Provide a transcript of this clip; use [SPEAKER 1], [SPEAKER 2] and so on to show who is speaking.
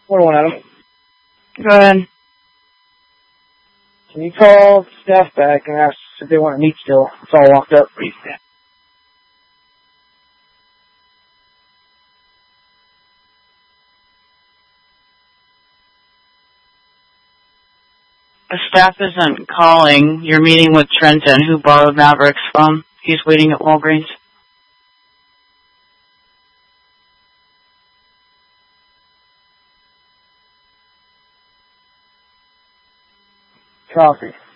[SPEAKER 1] Hold on, Adam.
[SPEAKER 2] Go ahead.
[SPEAKER 1] Can you call staff back and ask if they want to meet still? It's all locked up.
[SPEAKER 2] The staff isn't calling. You're meeting with Trenton, who borrowed Maverick's phone. He's waiting at Walgreens.
[SPEAKER 1] Copy.